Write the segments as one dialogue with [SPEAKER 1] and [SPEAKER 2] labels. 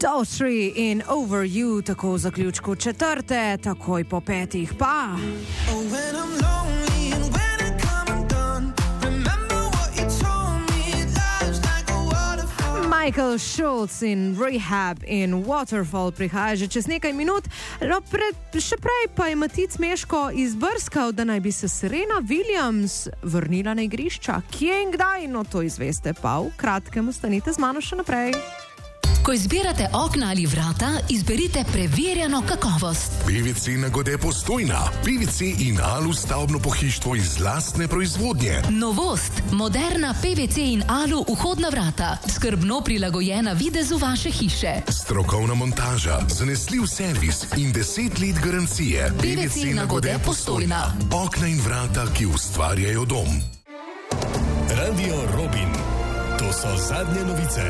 [SPEAKER 1] Daughtry in Over You, tako v zaključku četrte, takoj po petih pa. Michael Schultz in Rehab in Waterfall prihaja že čez nekaj minut, še prej pa je Matic Meško izbrskal, da naj bi se Serena Williams vrnila na igrišča. Kje in kdaj? No, to izveste pa v kratkem, ostanite z mano še naprej.
[SPEAKER 2] Ko izbirate okna ali vrata, izberite preverjeno kakovost.
[SPEAKER 3] PVC Nagode Postojna. PVC in alu stavbno pohištvo iz lastne proizvodnje.
[SPEAKER 2] Novost. Moderna PVC in alu vhodna vrata. Skrbno prilagojena videzu vaše hiše.
[SPEAKER 3] Strokovna montaža, zanesljiv servis in 10 let garancije.
[SPEAKER 2] PVC Nagode Postojna.
[SPEAKER 3] Okna in vrata, ki ustvarjajo dom.
[SPEAKER 4] Radio Robin. To so zadnje novice.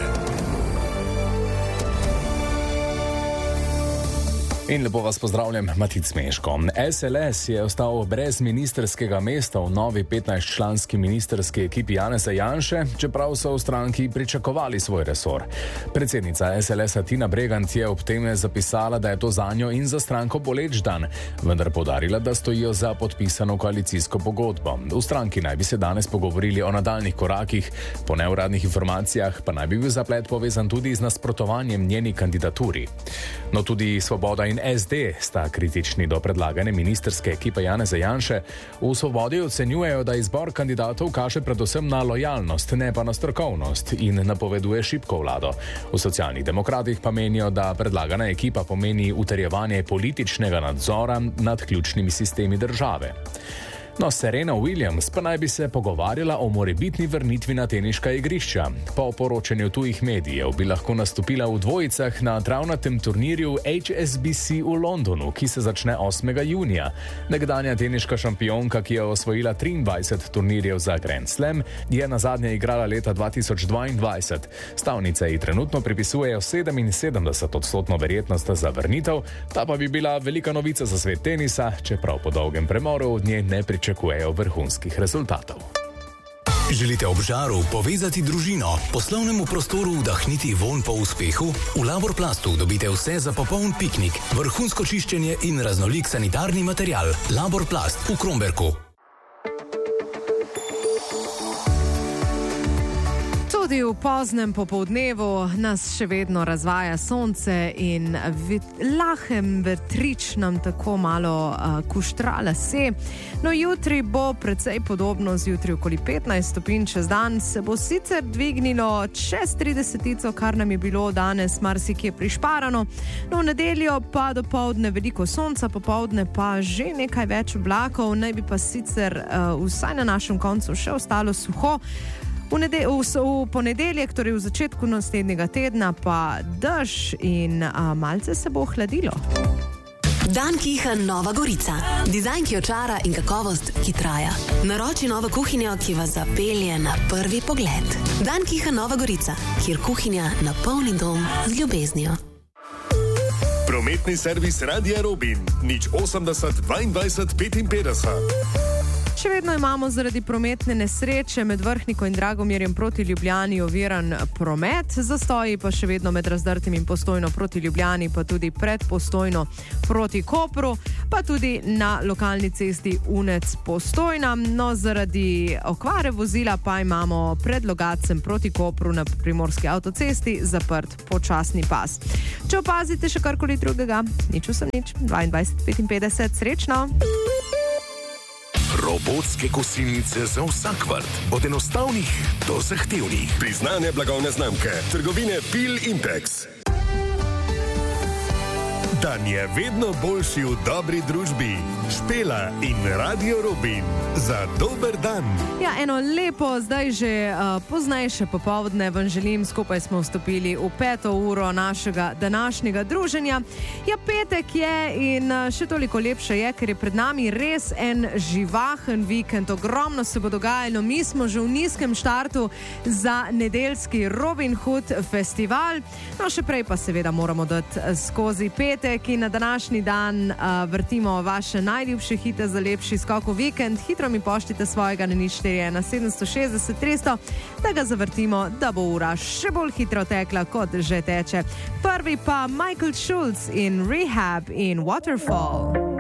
[SPEAKER 5] In lepo vas pozdravljam, Matic Meško. SLS je ostal brez ministerskega mesta v novi 15-članski ministerski ekipi Janeza Janše, čeprav so v stranki pričakovali svoj resor. Predsednica SLS-a Tina Bregant je ob tem zapisala, da je to zanjo in za stranko boleč dan, vendar poudarila, da stojijo za podpisano koalicijsko pogodbo. V stranki naj bi se danes pogovorili o nadaljnih korakih, po neuradnih informacijah pa naj bi bil zaplet povezan tudi z nasprotovanjem njeni kandidaturi. No, tudi Svoboda in SD sta kritični do predlagane ministerske ekipe Janeza Janše. V Svobodi ocenjujejo, da izbor kandidatov kaže predvsem na lojalnost, ne pa na strokovnost in napoveduje šibko vlado. V Socialnih demokratih pa menijo, da predlagana ekipa pomeni utrjevanje političnega nadzora nad ključnimi sistemi države. No, Serena Williams pa naj bi se pogovarjala o morebitni vrnitvi na teniška igrišča. Po poročanju tujih medijev bi lahko nastopila v dvojicah na travnatem turnirju HSBC v Londonu, ki se začne 8. junija. Nekdanja teniška šampionka, ki je osvojila 23 turnirjev za Grand Slam, je nazadnje igrala leta 2022. Stavnice ji trenutno pripisujejo 77% verjetnost za vrnitev, ta pa bi bila velika novica za svet tenisa, čeprav po dolgem premoru od nje ne pričakujejo vrhunskih rezultatov.
[SPEAKER 4] Želite ob žaru povezati družino, poslovnemu prostoru vdahniti vonj po uspehu? V Laborplastu dobite vse za popoln piknik, vrhunsko čiščenje in raznolik sanitarni material. Laborplast v Kromberku.
[SPEAKER 1] Tudi v poznem popoldnevu nas še vedno razvaja sonce in lahem vetrič nam tako malo kuštra lase. No, jutri bo precej podobno, zjutraj okoli 15 stopinj, čez dan se bo sicer dvignilo čez 30, kar nam je bilo danes marsikje prišparano. No, v nedeljo pa dopoldne veliko sonca, popoldne pa že nekaj več oblakov, naj bi pa sicer vsaj na našem koncu še ostalo suho. V ponedeljek, torej v začetku naslednjega tedna, pa dež in malce se bo ohladilo.
[SPEAKER 2] Dankiha Nova Gorica. Dizajn, ki očara in kakovost, ki traja. Naroči novo kuhinjo, ki vas zapelje na prvi pogled. Dankiha Nova Gorica, kjer kuhinja napolni dom z ljubeznijo.
[SPEAKER 4] Prometni servis Radia Robin. 080 22 55.
[SPEAKER 1] Še vedno imamo zaradi prometne nesreče med Vrhniko in Dragomirjem proti Ljubljani oviran promet, zastoji pa še vedno med Razdrtim in Postojno proti Ljubljani, pa tudi pred Postojno proti Kopru, pa tudi na lokalni cesti Unec-Postojna. No, zaradi okvare vozila pa imamo pred Logacem proti Kopru na primorski avtocesti zaprt počasni pas. Če opazite še karkoli drugega, nič 22 55, srečno!
[SPEAKER 3] Robotske kosilnice za vsak vrt. Od enostavnih do zahtevnih.
[SPEAKER 4] Priznane blagovne znamke. Trgovine Pil Impex. Dan je vedno boljši v dobri družbi. Špela in Radio Robin. Za dober dan.
[SPEAKER 1] Ja, eno lepo, zdaj že poznejše popoldne vam želim. Skupaj smo vstopili v 5. uro našega današnjega druženja. Ja, petek je in še toliko lepše je, ker je pred nami res en živahen vikend. Ogromno se bo dogajalo. Mi smo že v nizkem štartu za nedeljski Robin Hood festival. No, še prej pa seveda moramo dati skozi petek. tiste, ki na današnji dan vrtimo vaše najljubše hite za lepši skok v vikend, hitro mi pošljite svojega na 041 760 300, da ga zavrtimo, da bo ura še bolj hitro tekla, kot že teče. Prvi pa Michael Schulz in Rehab in Waterfall.